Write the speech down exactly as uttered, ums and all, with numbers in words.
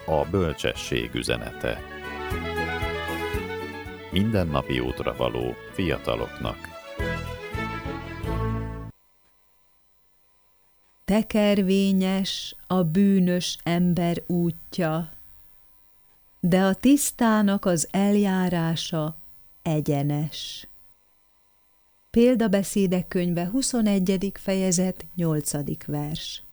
A bölcsesség üzenete. Mindennapi útra való fiataloknak. Tekervényes a bűnös ember útja, de a tisztának az eljárása egyenes. Példabeszédek könyve huszonegyedik fejezet nyolcadik vers.